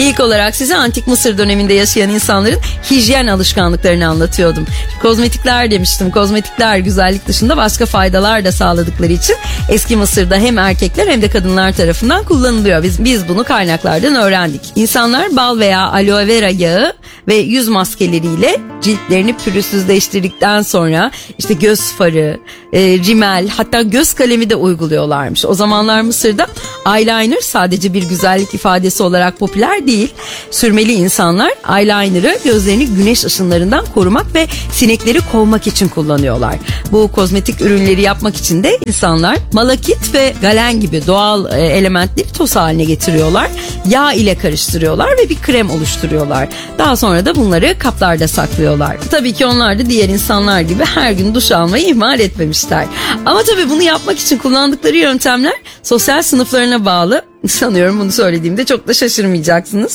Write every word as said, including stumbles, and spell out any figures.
İlk olarak size Antik Mısır döneminde yaşayan insanların hijyen alışkanlıklarını anlatıyordum. Kozmetikler demiştim. Kozmetikler güzellik dışında başka faydalar da sağladıkları için eski Mısır'da hem erkekler hem de kadınlar tarafından kullanılıyor. Biz, biz bunu kaynaklardan öğrendik. İnsanlar bal veya aloe vera yağı ve yüz maskeleriyle ciltlerini pürüzsüzleştirdikten sonra işte göz farı, e, rimel, hatta göz kalemi de uyguluyorlarmış. O zamanlar Mısır'da eyeliner sadece bir güzellik ifadesi olarak popüler değil. Sürmeli insanlar eyeliner'ı gözlerini güneş ışınlarından korumak ve sinekleri kovmak için kullanıyorlar. Bu kozmetik ürünleri yapmak için de insanlar malakit ve galen gibi doğal e, elementleri toz haline getiriyorlar. Yağ ile karıştırıyorlar ve bir krem oluşturuyorlar. Daha sonra da bunları kaplarda saklıyorlar. Tabii ki onlar da diğer insanlar gibi her gün duş almayı ihmal etmemişler. Ama tabii bunu yapmak için kullandıkları yöntemler sosyal sınıflarına bağlı. Sanıyorum bunu söylediğimde çok da şaşırmayacaksınız.